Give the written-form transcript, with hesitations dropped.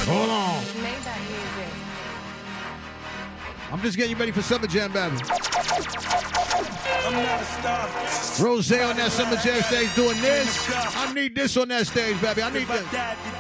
Hold on. Made that music. I'm just getting you ready for Summer Jam, baby. I'm not a star. Rose on that Summer Jam stage doing this. I need this on that stage, baby. I need this.